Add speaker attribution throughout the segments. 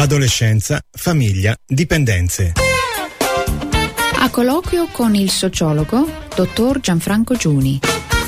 Speaker 1: adolescenza, famiglia, dipendenze.
Speaker 2: A colloquio con il sociologo dottor Gianfranco Giuni.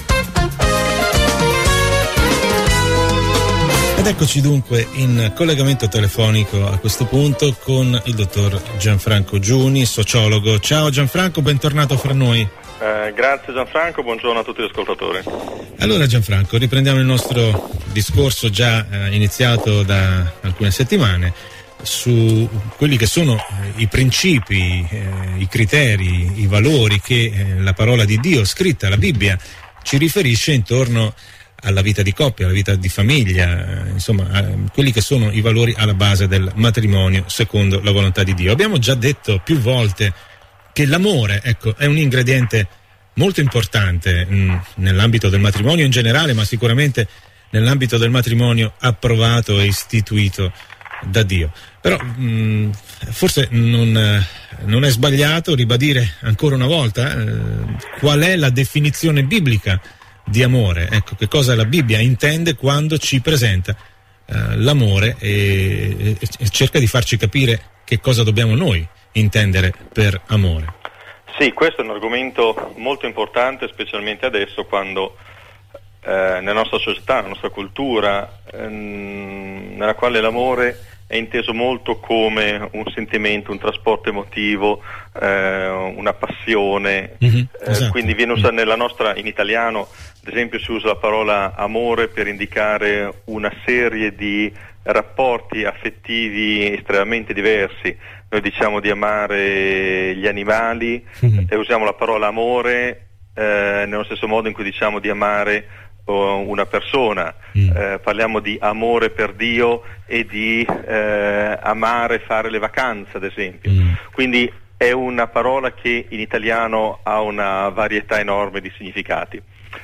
Speaker 1: Ed eccoci dunque in collegamento telefonico a questo punto con il dottor Gianfranco Giuni, sociologo. Ciao Gianfranco, bentornato fra noi.
Speaker 3: Grazie Gianfranco, buongiorno a tutti gli ascoltatori.
Speaker 1: Allora Gianfranco, riprendiamo il nostro discorso già iniziato da alcune settimane su quelli che sono i principi, i criteri, i valori che la parola di Dio, scritta, la Bibbia, ci riferisce intorno alla vita di coppia, alla vita di famiglia, insomma, quelli che sono i valori alla base del matrimonio secondo la volontà di Dio. Abbiamo già detto più volte che l'amore, ecco, è un ingrediente molto importante nell'ambito del matrimonio in generale, ma sicuramente nell'ambito del matrimonio approvato e istituito da Dio. Però forse non è sbagliato ribadire ancora una volta qual è la definizione biblica di amore. Ecco, che cosa la Bibbia intende quando ci presenta l'amore e cerca di farci capire che cosa dobbiamo noi intendere per amore.
Speaker 3: Sì, questo è un argomento molto importante, specialmente adesso quando nella nostra società, nella nostra cultura, nella quale l'amore è inteso molto come un sentimento, un trasporto emotivo, una passione, esatto. Quindi viene usata nella nostra, in italiano, ad esempio si usa la parola amore per indicare una serie di rapporti affettivi estremamente diversi. Noi diciamo di amare gli animali e usiamo la parola amore nello stesso modo in cui diciamo di amare una persona. Parliamo di amore per Dio e di amare fare le vacanze, ad esempio. Quindi è una parola che in italiano ha una varietà enorme di significati.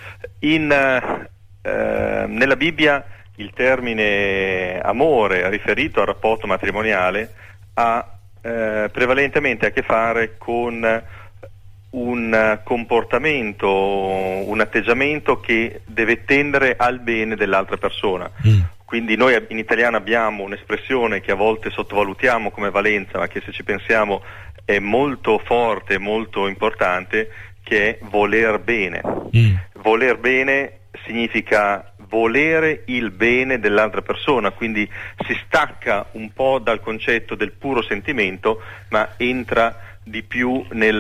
Speaker 3: Nella Bibbia il termine amore riferito al rapporto matrimoniale ha prevalentemente a che fare con un comportamento, un atteggiamento che deve tendere al bene dell'altra persona. Quindi noi in italiano abbiamo un'espressione che a volte sottovalutiamo come valenza, ma che se ci pensiamo è molto forte, molto importante, che è voler bene. Voler bene significa volere il bene dell'altra persona, quindi si stacca un po' dal concetto del puro sentimento, ma entra di più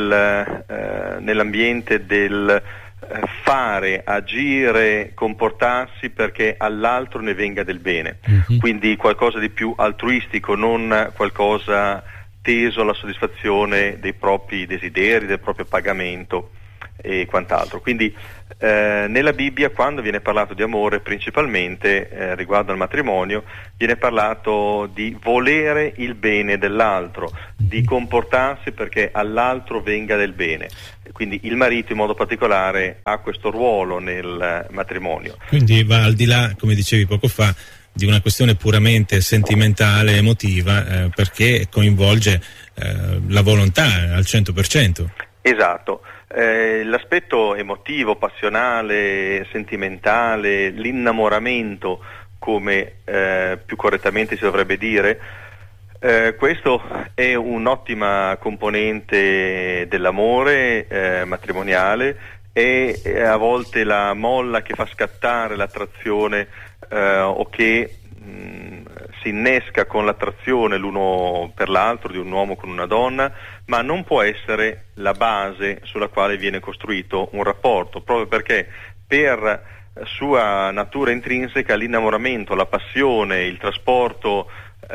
Speaker 3: nell'ambiente del fare, agire, comportarsi perché all'altro ne venga del bene. Quindi qualcosa di più altruistico, non qualcosa teso alla soddisfazione dei propri desideri, del proprio pagamento e quant'altro. Quindi nella Bibbia, quando viene parlato di amore, principalmente riguardo al matrimonio, viene parlato di volere il bene dell'altro, di comportarsi perché all'altro venga del bene. Quindi il marito in modo particolare ha questo ruolo nel matrimonio.
Speaker 1: Quindi va al di là, come dicevi poco fa, di una questione puramente sentimentale, emotiva, perché coinvolge la volontà al 100%.
Speaker 3: Esatto. L'aspetto emotivo, passionale, sentimentale, l'innamoramento, come più correttamente si dovrebbe dire, questo è un'ottima componente dell'amore matrimoniale, e a volte la molla che fa scattare l'attrazione o che si innesca con l'attrazione l'uno per l'altro di un uomo con una donna, ma non può essere la base sulla quale viene costruito un rapporto, proprio perché per sua natura intrinseca l'innamoramento, la passione, il trasporto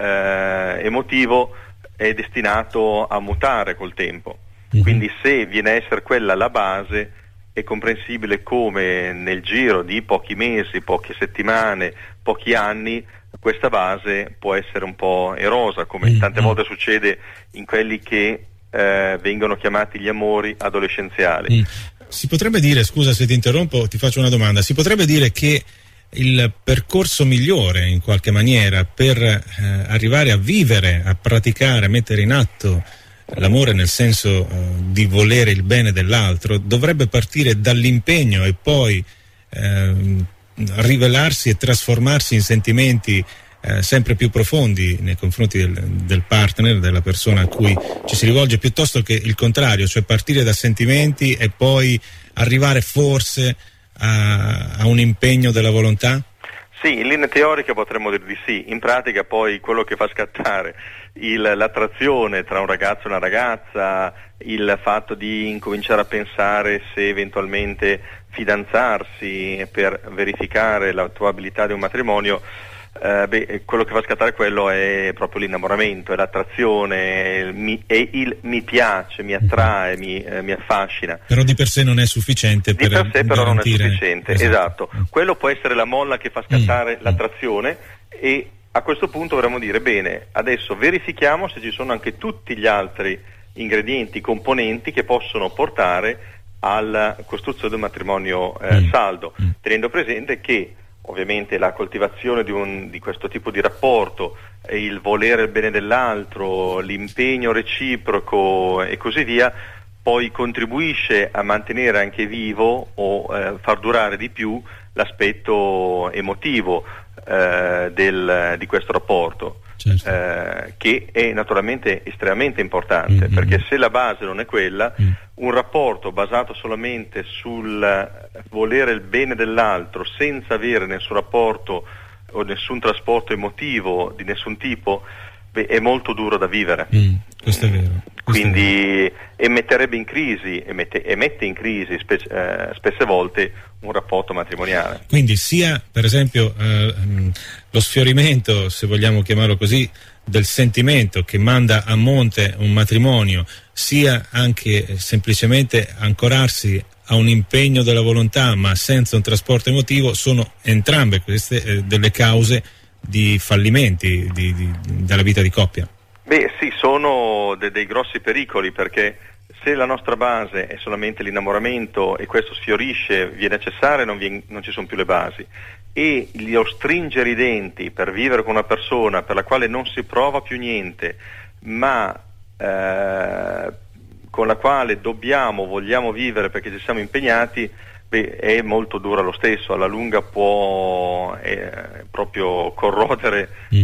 Speaker 3: emotivo è destinato a mutare col tempo. Quindi se viene a essere quella la base, è comprensibile come nel giro di pochi mesi, poche settimane, pochi anni, questa base può essere un po' erosa, come tante volte succede in quelli che vengono chiamati gli amori adolescenziali.
Speaker 1: Si potrebbe dire, scusa se ti interrompo, ti faccio una domanda, si potrebbe dire che il percorso migliore in qualche maniera per arrivare a vivere, a praticare, a mettere in atto l'amore nel senso di volere il bene dell'altro dovrebbe partire dall'impegno e poi rivelarsi e trasformarsi in sentimenti sempre più profondi nei confronti del partner, della persona a cui ci si rivolge, piuttosto che il contrario, cioè partire da sentimenti e poi arrivare forse a un impegno della volontà?
Speaker 3: Sì, in linea teorica potremmo dire di sì, in pratica poi quello che fa scattare l'attrazione tra un ragazzo e una ragazza, il fatto di incominciare a pensare se eventualmente fidanzarsi per verificare l'attuabilità di un matrimonio, quello che fa scattare quello è proprio l'innamoramento, è l'attrazione, mi piace, mi attrae, mi affascina.
Speaker 1: Però di per sé non è sufficiente.
Speaker 3: Di per sé però non è sufficiente, esatto.
Speaker 1: Mm.
Speaker 3: Quello può essere la molla che fa scattare l'attrazione, e a questo punto dovremmo dire bene, adesso verifichiamo se ci sono anche tutti gli altri ingredienti, componenti che possono portare alla costruzione di un matrimonio saldo, tenendo presente che ovviamente la coltivazione di questo tipo di rapporto, il volere il bene dell'altro, l'impegno reciproco e così via, poi contribuisce a mantenere anche vivo o far durare di più l'aspetto emotivo di questo rapporto. Certo. Che è naturalmente estremamente importante, perché se la base non è quella, un rapporto basato solamente sul volere il bene dell'altro senza avere nessun rapporto o nessun trasporto emotivo di nessun tipo, è molto duro da vivere.
Speaker 1: Questo è vero.
Speaker 3: Quindi metterebbe in crisi e mette in crisi spesse volte un rapporto matrimoniale.
Speaker 1: Quindi sia per esempio lo sfiorimento, se vogliamo chiamarlo così, del sentimento che manda a monte un matrimonio, sia anche semplicemente ancorarsi a un impegno della volontà ma senza un trasporto emotivo, sono entrambe queste delle cause di fallimenti della vita di coppia.
Speaker 3: Beh sì, sono dei grossi pericoli, perché se la nostra base è solamente l'innamoramento e questo sfiorisce, viene a cessare, non ci sono più le basi, e lo stringere i denti per vivere con una persona per la quale non si prova più niente, ma con la quale vogliamo vivere perché ci siamo impegnati, è molto dura lo stesso, alla lunga può proprio corrodere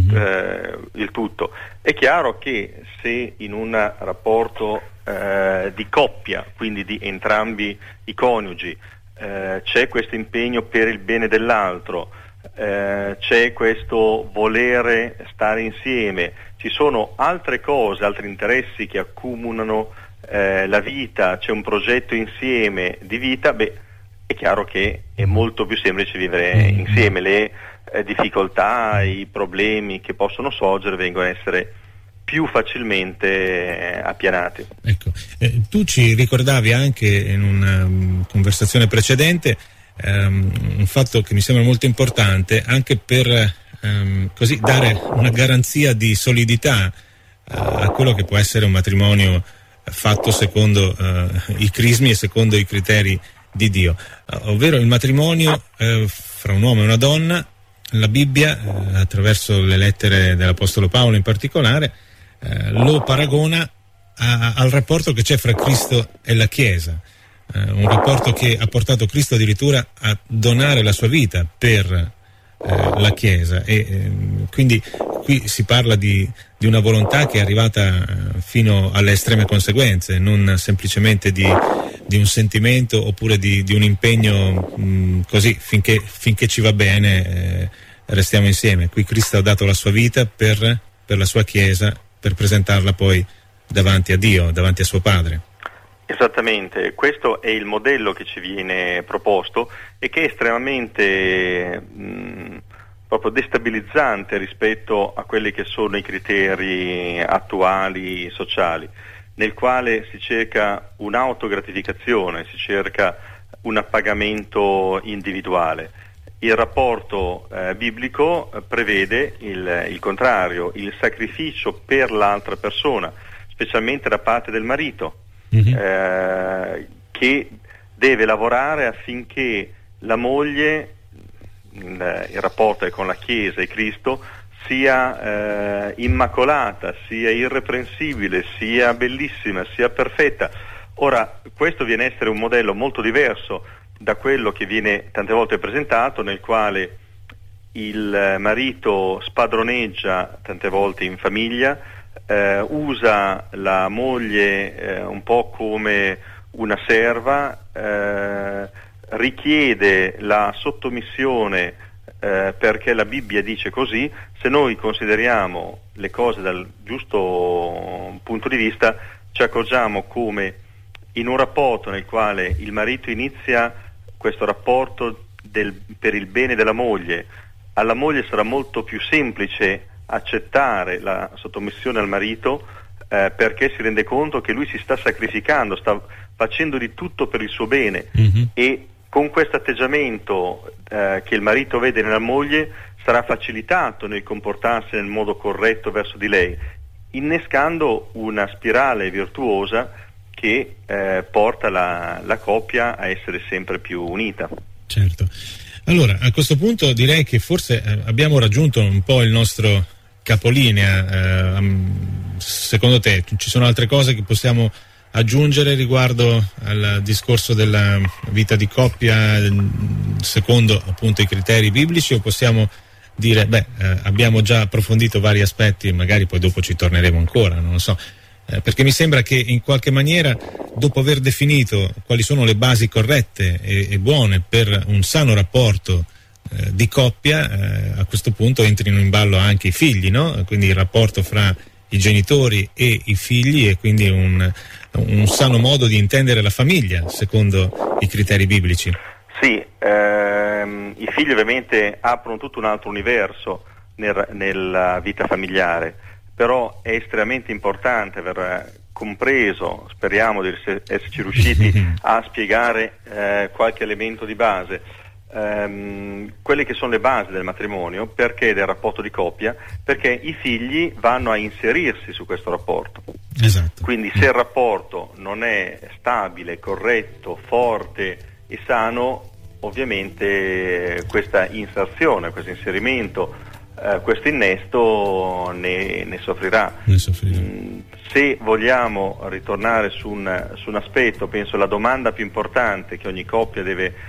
Speaker 3: il tutto. È chiaro che se in un rapporto di coppia, quindi di entrambi i coniugi, c'è questo impegno per il bene dell'altro, c'è questo volere stare insieme, ci sono altre cose, altri interessi che accomunano la vita, c'è un progetto insieme di vita, è chiaro che è molto più semplice vivere insieme, le difficoltà, i problemi che possono sorgere vengono a essere più facilmente appianati.
Speaker 1: Ecco, tu ci ricordavi anche in una conversazione precedente un fatto che mi sembra molto importante anche per così dare una garanzia di solidità a quello che può essere un matrimonio fatto secondo i crismi e secondo i criteri di Dio, ovvero il matrimonio fra un uomo e una donna. La Bibbia, attraverso le lettere dell'Apostolo Paolo in particolare, lo paragona al rapporto che c'è fra Cristo e la Chiesa, un rapporto che ha portato Cristo addirittura a donare la sua vita per la Chiesa, e quindi qui si parla di una volontà che è arrivata fino alle estreme conseguenze, non semplicemente di un sentimento oppure di un impegno così finché ci va bene restiamo insieme. Qui Cristo ha dato la sua vita per la sua Chiesa, per presentarla poi davanti a Dio, davanti a suo Padre.
Speaker 3: Esattamente, questo è il modello che ci viene proposto e che è estremamente proprio destabilizzante rispetto a quelli che sono i criteri attuali sociali, nel quale si cerca un'autogratificazione, si cerca un appagamento individuale. Il rapporto biblico prevede il contrario, il sacrificio per l'altra persona, specialmente da parte del marito, che deve lavorare affinché la moglie, il rapporto con la Chiesa e Cristo, sia immacolata, sia irreprensibile, sia bellissima, sia perfetta. Ora, questo viene a essere un modello molto diverso da quello che viene tante volte presentato, nel quale il marito spadroneggia tante volte in famiglia, usa la moglie un po' come una serva, richiede la sottomissione perché la Bibbia dice così. Se noi consideriamo le cose dal giusto punto di vista, ci accorgiamo come in un rapporto nel quale il marito inizia questo rapporto per il bene della moglie, alla moglie sarà molto più semplice accettare la sottomissione al marito perché si rende conto che lui si sta sacrificando, sta facendo di tutto per il suo bene, e con questo atteggiamento che il marito vede nella moglie sarà facilitato nel comportarsi nel modo corretto verso di lei, innescando una spirale virtuosa che porta la coppia a essere sempre più unita.
Speaker 1: Certo. Allora, a questo punto direi che forse abbiamo raggiunto un po' il nostro capolinea. Secondo te ci sono altre cose che possiamo aggiungere riguardo al discorso della vita di coppia secondo appunto i criteri biblici, o possiamo dire abbiamo già approfondito vari aspetti e magari poi dopo ci torneremo ancora, non lo so, perché mi sembra che in qualche maniera, dopo aver definito quali sono le basi corrette e buone per un sano rapporto di coppia, a questo punto entrino in ballo anche i figli, no? Quindi il rapporto fra i genitori e i figli, e quindi un sano modo di intendere la famiglia secondo i criteri biblici.
Speaker 3: Sì, i figli ovviamente aprono tutto un altro universo nella vita familiare, però è estremamente importante aver compreso, speriamo di esserci riusciti a spiegare qualche elemento di base, quelle che sono le basi del matrimonio, perché del rapporto di coppia, perché i figli vanno a inserirsi su questo rapporto.
Speaker 1: Esatto.
Speaker 3: Quindi se il rapporto non è stabile, corretto, forte e sano, ovviamente questa inserzione, questo inserimento, questo innesto ne soffrirà. Se vogliamo ritornare su un aspetto, penso la domanda più importante che ogni coppia deve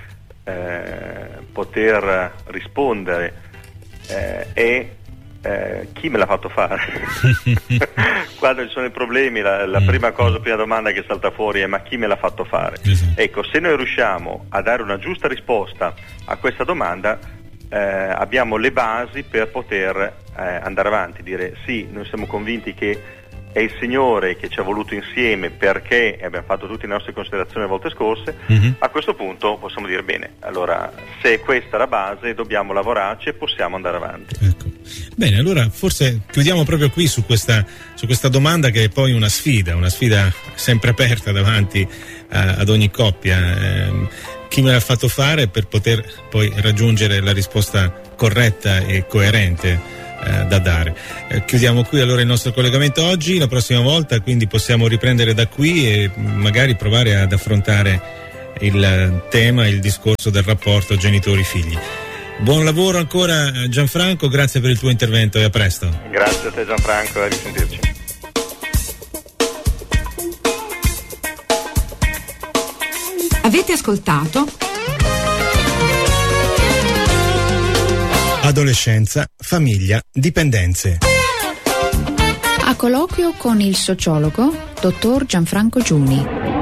Speaker 3: poter rispondere è chi me l'ha fatto fare? Quando ci sono i problemi, la prima domanda che salta fuori è: ma chi me l'ha fatto fare?
Speaker 1: Esatto.
Speaker 3: Ecco, se noi riusciamo a dare una giusta risposta a questa domanda, abbiamo le basi per poter andare avanti, dire sì, noi siamo convinti che è il Signore che ci ha voluto insieme, perché abbiamo fatto tutte le nostre considerazioni le volte scorse. A questo punto possiamo dire: bene, allora se è questa la base, dobbiamo lavorarci e possiamo andare avanti.
Speaker 1: Ecco. Bene, allora forse chiudiamo proprio qui su questa domanda, che è poi una sfida sempre aperta davanti ad ogni coppia. Chi me l'ha fatto fare, per poter poi raggiungere la risposta corretta e coerente da dare. Chiudiamo qui allora il nostro collegamento oggi. La prossima volta quindi possiamo riprendere da qui e magari provare ad affrontare il tema, il discorso del rapporto genitori-figli. Buon lavoro ancora Gianfranco, grazie per il tuo intervento e a presto.
Speaker 3: Grazie a te Gianfranco, a risentirci.
Speaker 2: Avete ascoltato
Speaker 1: Adolescenza, famiglia, dipendenze.
Speaker 2: A colloquio con il sociologo dottor Gianfranco Giuni.